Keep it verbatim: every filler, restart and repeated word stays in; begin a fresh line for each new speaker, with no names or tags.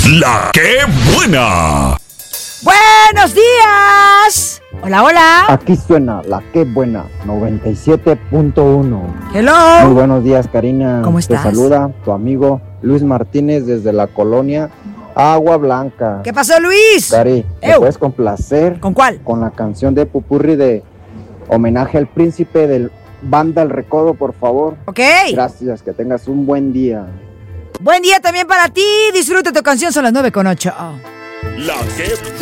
La que buena.
¡Buenos días! Hola, hola.
Aquí suena La que buena, noventa y siete punto uno.
Hello.
Muy buenos días, Karina.
¿Cómo estás?
Te saluda tu amigo Luis Martínez desde la colonia Agua Blanca.
¿Qué pasó, Luis?
Cari, ¿me
Ew.
puedes complacer?
¿Con cuál?
Con la canción de Pupurri de homenaje al príncipe del Banda El Recodo, por favor.
Ok.
Gracias, que tengas un buen día.
Buen día también para ti. Disfruta tu canción, son las nueve con ocho.
La que